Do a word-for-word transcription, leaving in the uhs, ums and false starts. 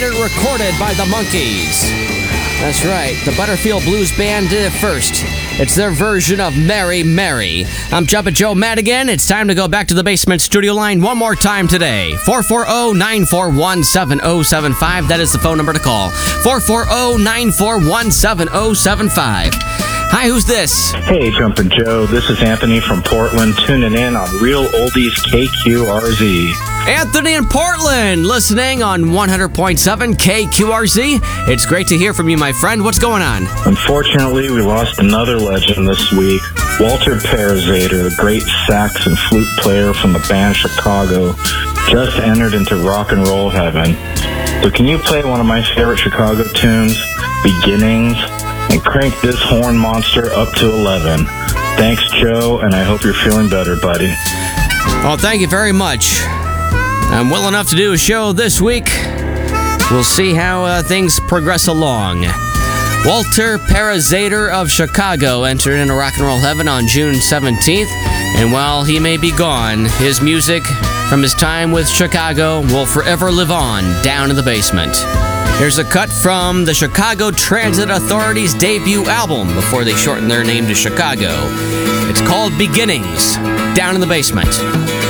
later recorded by the Monkees. That's right, the Butterfield Blues Band did it first. It's their version of Mary, Mary. I'm Jumpin' Joe Madigan. It's time to go back to the basement studio line one more time today. four four zero, nine four one, seven zero seven five. That is the phone number to call. four four zero, nine four one, seven zero seven five. Hi, who's this? Hey, Jumpin' Joe. This is Anthony from Portland, tuning in on Real Oldies K Q R Z. Anthony in Portland, listening on one hundred point seven K Q R Z. It's great to hear from you, my friend. What's going on? Unfortunately, we lost another legend this week. Walter Parazater, a great sax and flute player from the band Chicago, just entered into rock and roll heaven. So can you play one of my favorite Chicago tunes, Beginnings, and crank this horn monster up to eleven? Thanks, Joe, and I hope you're feeling better, buddy. Well, thank you very much. I'm well enough to do a show this week. We'll see how uh, things progress along. Walter Parazater of Chicago entered into rock and roll heaven on June seventeenth, and while he may be gone, his music from his time with Chicago will forever live on down in the basement. Here's a cut from the Chicago Transit Authority's debut album before they shortened their name to Chicago. It's called Beginnings, down in the basement.